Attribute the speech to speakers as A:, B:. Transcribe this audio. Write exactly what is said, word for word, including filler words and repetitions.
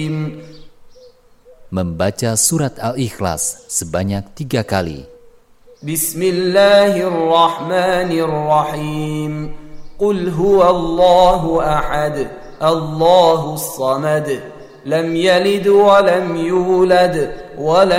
A: Membaca surat Al-Ikhlas sebanyak tiga kali.
B: Bismillahirrahmanirrahim. Qul huwallahu ahad, Allahus samad, lam yalid wa lam yulad wa lam